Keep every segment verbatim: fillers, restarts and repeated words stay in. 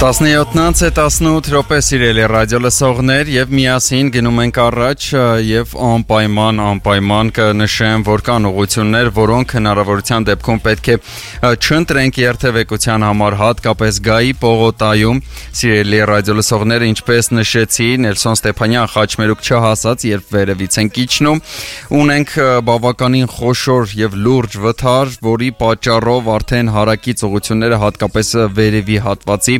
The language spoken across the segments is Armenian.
տասնյոթից տասնութ րոպե սիրելի ռադիո լսողներ եւ միասին գնում ենք առաջ եւ անպայման անպայման կնշեմ որ կան ուղղություններ, որոնք հնարավորության դեպքում պետք է չընտրենք երթևեկության համար, հատկապես Գայի պողոտայում։ Սիրելի ռադիո լսողները, ինչպես նշեցի, Նելսոն Ստեփանյան խաչմերուկ չհասած, երբ վերևից ենք իջնում, ունենք բավականին խոշոր եւ լուրջ վթար, որի պատճառով արդեն հարակից ուղղությունները, հատկապես վերևի հատվածի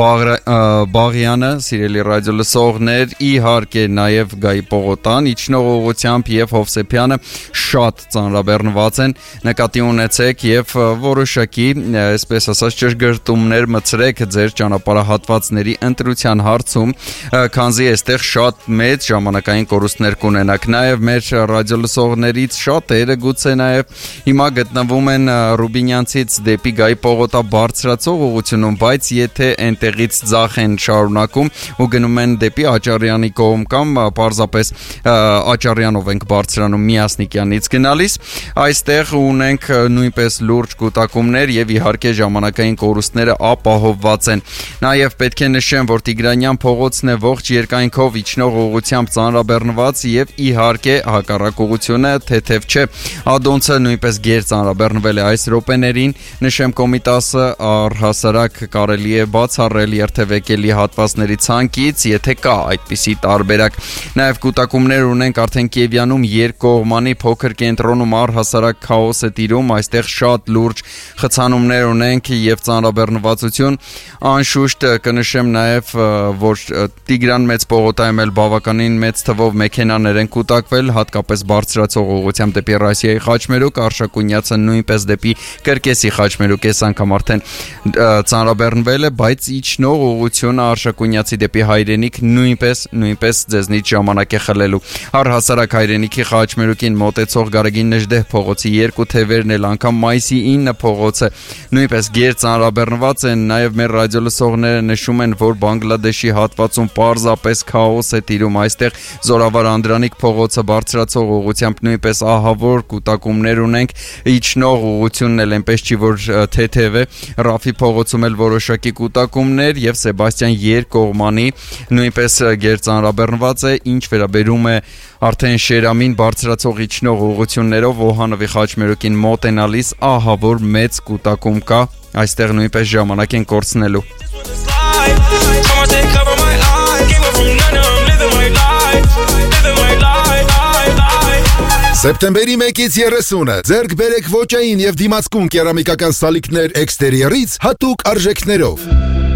Բաղյանը, սիրելի ռադիո լսողներ, իհարկե նաև Գայի պողոտան, իջնող ուղղությամբ եւ Հովսեփյանը շատ ծանրաբեռնված են, նկատի ունեցեք եւ որոշակի, այսպես ասած, ճշգրտումներ մտցրեք ձեր ճանապարհահատվածների ընտրության հարցում, քանզի այստեղ շատ մեծ ժամանակային կորուստներ կունենաք։ Նաև մեր ռադիո լսողներից շատերը գուցե նաև հիմա գտնվում են Ռուբինյանցից դեպի Գայի պողոտա բարձրացող ուղղությունում, բայց եթե այնտեղից ձախ են շարունակում ու գնում են դեպի Աճարյանի կողմ կամ պարզապես Աճարյանով ենք բարձրանում Միասնիկյանից գնալիս, այստեղ ունենք նույնպես լուրջ կուտակումներ եւ իհարկե ժամանակային կորուստները ապահովված են։ Նաեւ պետք է նշեմ, որ Տիգրանյան փողոցն է ողջ երկայնքով իջնող ուղղությամբ ծանրաբեռնված եւ իհարկե հակառակ ուղղությունը թեթև չէ։ Ադոնցը նույնպես գեր ծանրաբեռնվել է այս րոպեներին։ Նշեմ, Կոմիտասը առհասարակ կարելի է բացառել երթևեկելի հատվածների ցանկից, եթե կա այդպիսի տարբերակ։ Նաև կուտակումներ ունենք արդեն Կիևյանում երկկողմանի փոքր կենտրոնում առհասարակ քաոս է տիրում, այստեղ շատ լուրջ խցանումներ ունենք եւ ծանրաբեռնվածություն։ Անշուշտ կնշեմ նաև, որ Տիգրան մեծ պողոտայում էլ բավականին մեծ թվով մեքենաներ են կուտակվել, հատկապես բարձրացող ուղղությամբ դեպի Ռասիայի խաչմերուկ, Արշակունյացը նույնպես դեպի Կրկեսի խաչմերուկ, այս անգամ արդեն ծանրաբեռնվել է, բայց իջնող ուղղությունը Արշակունյացի դեպի Հայրենիք նույնպես նույնպես ձեզնից ժամանակ է խլելու։ Առհասարակ Հայրենիքի խաչմերուկին մոտեցող Գարեգին Նժդեհ փողոցի երկու թևերն էլ անգամ մայիսի ինը փողոցը նույնպես գեր ծանրաբեռնված են։ Նաև մեր ռադիո լսողները նշում են, որ Բանգլադեշի հատվածում պարզապես քաոս է տիրում, այստեղ Զորավար Անդրանիկ փողոցը բարձրացող ուղղությամբ նույնպես ահավոր կուտակումներ ունենք, իջնող ուղղությունն էլ այնպես չի, որ թեթև է, Ռաֆի փողոցում էլ որոշակի կուտակումներ եւ Սեբաստիան երկկողմանի նույնպես գեր ծանրաբեռնված է, ինչ վերաբերում է արդեն Շերամին բարձրացող իջնող ուղղություններով Վոհանովի խաչմերուկին մոտենալիս ահավոր մեծ կուտակում կա, այստեղ նույնպես ժամանակ են կորցնելու։ Սեպտեմբերի մեկից երեսունը ձեռք բերեք ոճային եւ դիմացկուն կերամիկական սալիկներ էքստերիերից հատուկ արժեքներով։